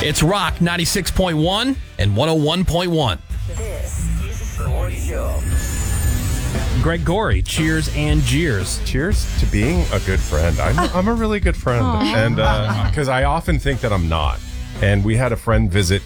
It's Rock 96.1 and 101.1. This is the Gordy Show. Greg Gorey, cheers and jeers. Cheers to being a good friend. I'm a really good friend. And because I often think that I'm not. And we had a friend visit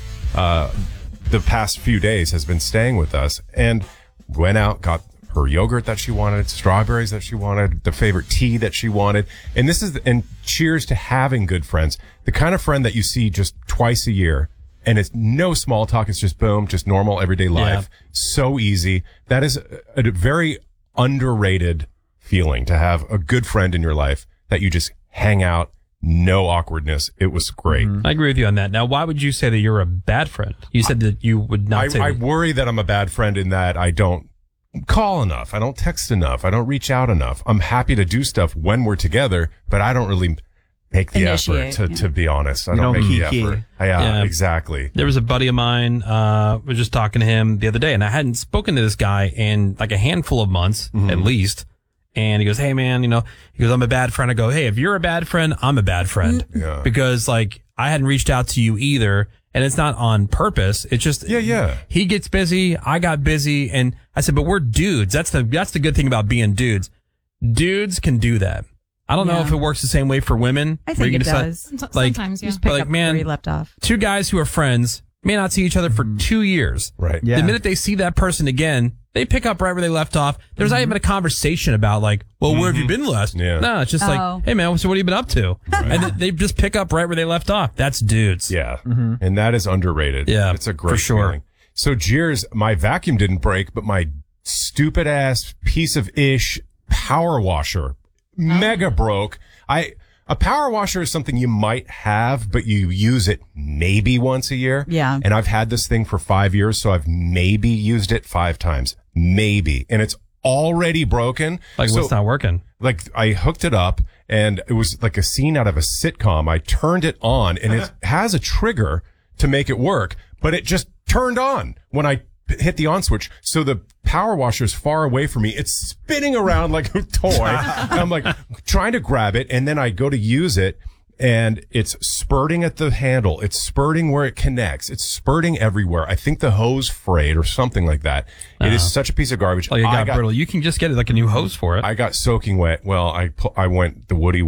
the past few days, has been staying with us, and went out, got her yogurt that she wanted, strawberries that she wanted, the favorite tea that she wanted. And and cheers to having good friends. The kind of friend that you see just twice a year. And it's no small talk. It's just boom, just normal everyday life. Yeah. So easy. That is a very underrated feeling, to have a good friend in your life that you just hang out, no awkwardness. It was great. I agree with you on that. Now, why would you say that you're a bad friend? You said that you would not say I worry that I'm a bad friend in that I don't call enough. I don't text enough. I don't reach out enough. I'm happy to do stuff when we're together, but I don't really make the effort, to be honest. I don't make the effort. Yeah, exactly. There was a buddy of mine, was just talking to him the other day, and I hadn't spoken to this guy in like a handful of months, at least. And he goes, hey man, he goes, I'm a bad friend. I go, hey, if you're a bad friend, I'm a bad friend. Yeah. Because like, I hadn't reached out to you either. And it's not on purpose. It's just, he gets busy. I got busy. And I said, but we're dudes. That's the good thing about being dudes. Dudes can do that. I don't know if it works the same way for women. I think it does. Sometimes, yeah. Just pick like, up man, where you left off. Two guys who are friends may not see each other for 2 years. Right. Yeah. The minute they see that person again, they pick up right where they left off. There's not even a conversation about like, well, where have you been last? Yeah. No, it's just like, hey man, so what have you been up to? And they just pick up right where they left off. That's dudes. Yeah. And that is underrated. Yeah. It's a great for sure. feeling. So jeers, my vacuum didn't break, but my stupid ass piece of ish power washer mega broke. A power washer is something you might have, but you use it maybe once a year. Yeah. And I've had this thing for 5 years, so I've maybe used it 5 times. Maybe. And it's already broken. Like, what's not working? Like, I hooked it up, and it was like a scene out of a sitcom. I turned it on, and it has a trigger to make it work, but it just turned on when I hit the on switch. So the power washer is far away from me. It's spinning around like a toy. And I'm like trying to grab it, and then I go to use it, and it's spurting at the handle. It's spurting where it connects. It's spurting everywhere. I think the hose frayed or something like that. It is such a piece of garbage. Like it got brittle. You can just get it like a new hose for it. I got soaking wet. Well, I went the Woody